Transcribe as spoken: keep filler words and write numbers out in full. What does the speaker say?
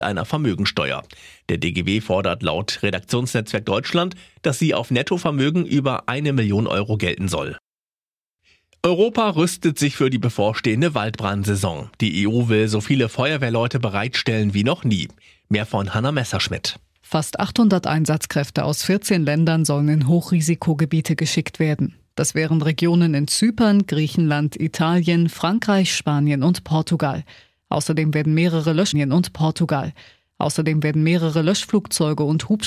einer Vermögensteuer. Der D G W fordert laut Redaktionsnetzwerk Deutschland, dass sie auf Nettovermögen über eine Million Euro gelten soll. Europa rüstet sich für die bevorstehende Waldbrandsaison. Die E U will so viele Feuerwehrleute bereitstellen wie noch nie. Mehr von Hanna Messerschmidt. Fast achthundert Einsatzkräfte aus vierzehn Ländern sollen in Hochrisikogebiete geschickt werden. Das wären Regionen in Zypern, Griechenland, Italien, Frankreich, Spanien und Portugal. Außerdem werden mehrere Lösch- und Portugal. Außerdem werden mehrere Löschflugzeuge und Hubschrauber